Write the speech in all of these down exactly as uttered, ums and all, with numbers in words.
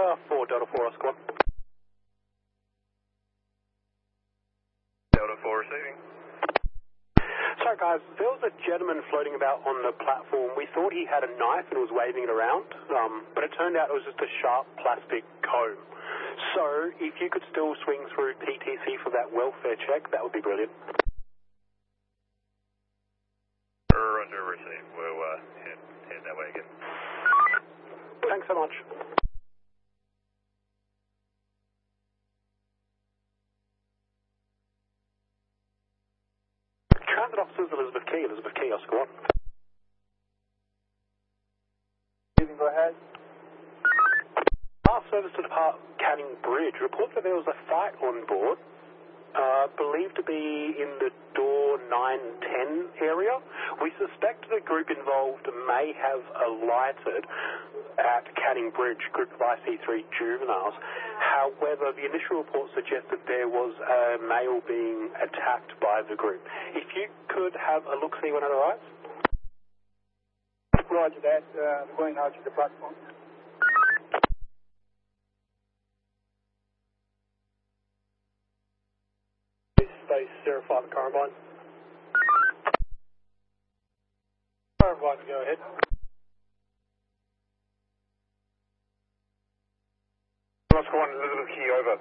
Delta four, Delta four, Oscar one. Delta four receiving. Sorry guys, there was a gentleman floating about on the platform. We thought he had a knife and was waving it around, um, but it turned out it was just a sharp plastic comb. So, if you could still swing through P T C for that welfare check, that would be brilliant. Roger, receive. We'll uh, head, head that way again. Thanks so much. Transit officers, Elizabeth Key, Elizabeth Key, Oscar one. You can go ahead. Our service to depart Canning Bridge reports that there was a fight on board, uh, believed to be in the door nine ten area. We suspect the group involved may have alighted at Canning Bridge, group of I C three juveniles. However, the initial report suggested there was a male being attacked by the group. If you could have a look-see when it arrives. Roger that. Uh, I'm going out to the platform. Space zero five Carbine. Carbine, go ahead. Oscar one, Elizabeth Key, over.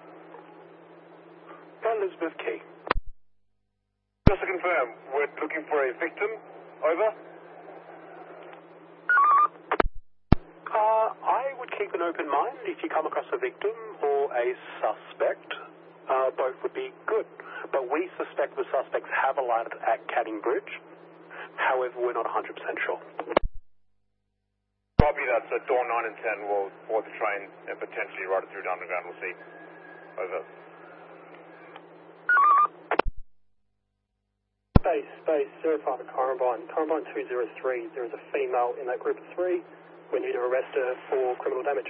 Elizabeth Key. Just to confirm, we're looking for a victim, over. Uh, I would keep an open mind if you come across a victim or a suspect. Uh, both would be good. But we suspect the suspects have alighted at Canning Bridge. However, we're not one hundred percent sure. Copy that, so door nine and ten will board the train and potentially ride it through to underground. We'll see. Over. Space, space, zero five Carbine. Carbine two zero three. There is a female in that group of three. We need to arrest her for criminal damage.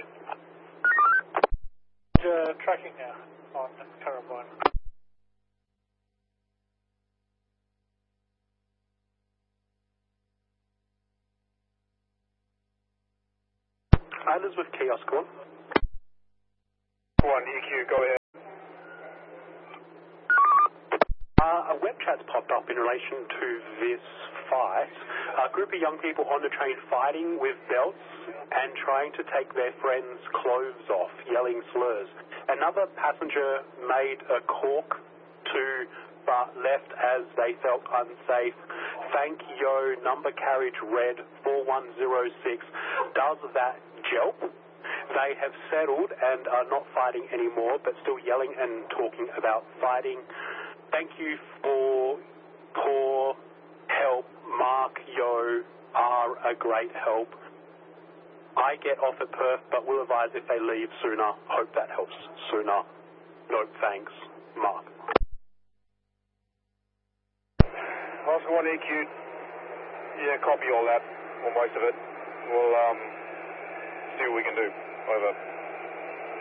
Uh, tracking now on Carbine. Elizabeth Key, Oscar one. One, E Q, go ahead. Uh, a web chat's popped up in relation to this fight. A group of young people on the train fighting with belts and trying to take their friends' clothes off, yelling slurs. Another passenger made a cork to but left as they felt unsafe. Thank yo, number carriage red four one zero six. Does that jelp? They have settled and are not fighting anymore, but still yelling and talking about fighting. Thank you for poor help. Mark yo are a great help. I get off at Perth, but will advise if they leave sooner. Hope that helps sooner. No thanks, Mark. Oscar one, E Q. Yeah, copy all that, or most of it. We'll um, see what we can do. Over.